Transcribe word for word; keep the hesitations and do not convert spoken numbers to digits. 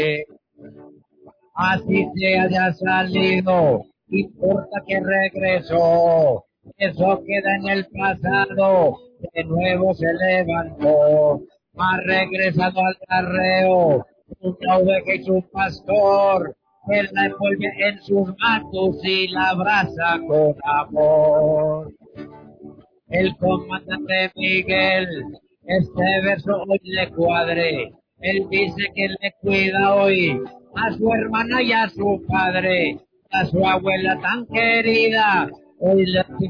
Así se haya salido, importa que regresó, eso queda en el pasado, de nuevo se levantó, ha regresado al carreo, una oveja y su pastor, él la envuelve en sus manos y la abraza con amor. El comandante Miguel, este verso hoy le cuadre, él dice que le cuida hoy a su hermana y a su padre, a su abuela tan querida, hoy le